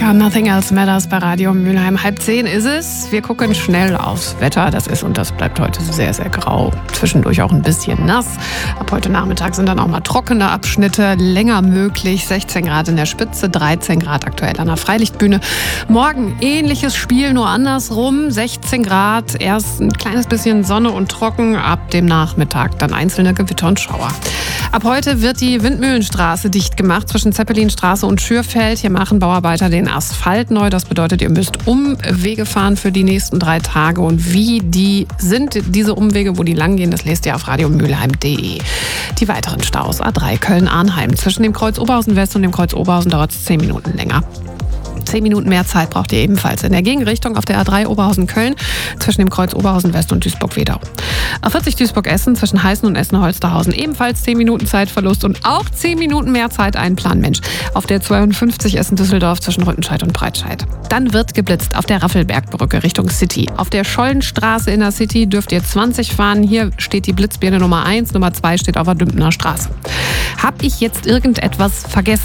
Metallica, Nothing Else Matters bei Radio Mülheim. 9:30 ist es. Wir gucken schnell aufs Wetter. Das ist und das bleibt heute sehr, sehr grau. Zwischendurch auch ein bisschen nass. Ab heute Nachmittag sind dann auch mal trockene Abschnitte. Länger möglich. 16 Grad in der Spitze, 13 Grad aktuell an der Freilichtbühne. Morgen ähnliches Spiel, nur andersrum. 16 Grad, erst ein kleines bisschen Sonne und trocken. Ab dem Nachmittag dann einzelne Gewitter und Schauer. Ab heute wird die Windmühlenstraße dicht gemacht zwischen Zeppelinstraße und Schürfeld. Hier machen Bauarbeiter den Asphalt neu. Das bedeutet, ihr müsst Umwege fahren für die nächsten 3 Tage. Und wie die sind, diese Umwege, wo die lang gehen, das lest ihr auf radiomülheim.de. Die weiteren Staus: A3 Köln-Arnheim. Zwischen dem Kreuz Oberhausen West und dem Kreuz Oberhausen dauert es 10 Minuten länger. 10 Minuten mehr Zeit braucht ihr ebenfalls in der Gegenrichtung auf der A3 Oberhausen-Köln zwischen dem Kreuz Oberhausen-West und Duisburg-Wedau. A40 Duisburg-Essen zwischen Heißen und Essen-Holsterhausen ebenfalls 10 Minuten Zeitverlust und auch 10 Minuten mehr Zeit einplanen, Mensch. Auf der 52 Essen-Düsseldorf zwischen Rüttenscheid und Breitscheid. Dann wird geblitzt auf der Raffelbergbrücke Richtung City. Auf der Schollenstraße in der City dürft ihr 20 fahren. Hier steht die Blitzbirne Nummer 1, Nummer 2 steht auf der Dümpener Straße. Hab ich jetzt irgendetwas vergessen?